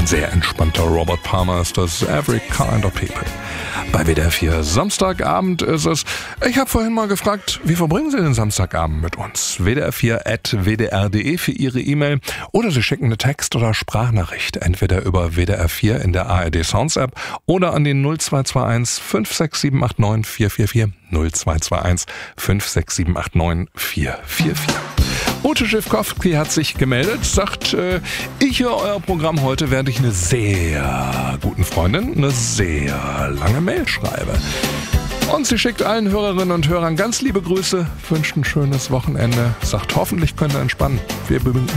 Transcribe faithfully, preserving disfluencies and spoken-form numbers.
sehr entspannter Robert Palmer ist das, Every Kind of People. Bei W D R vier Samstagabend ist es. Ich habe vorhin mal gefragt, wie verbringen Sie den Samstagabend mit uns? W D R vier at w d r punkt d e für Ihre E-Mail oder Sie schicken eine Text- oder Sprachnachricht, entweder über W D R vier in der A R D Sounds App oder an den null zwei zwei eins fünf sechs sieben acht neun vier vier vier. null zwei zwei eins fünf sechs sieben acht neun vier vier vier. Ute Schiffkowski hat sich gemeldet, sagt, äh, ich höre euer Programm heute, während ich eine sehr guten Freundin eine sehr lange Mail schreibe. Und sie schickt allen Hörerinnen und Hörern ganz liebe Grüße, wünscht ein schönes Wochenende, sagt, hoffentlich könnt ihr entspannen. Wir